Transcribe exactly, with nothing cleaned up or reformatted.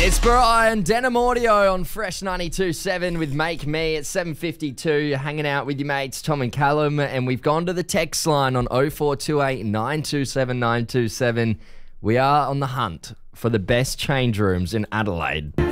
It's Brian Denim Audio on Fresh ninety-two point seven with Make Me at seven fifty-two. You're hanging out with your mates Tom and Callum, and we've gone to the text line on oh four two eight, nine two seven, nine two seven. We are on the hunt for the best change rooms in Adelaide.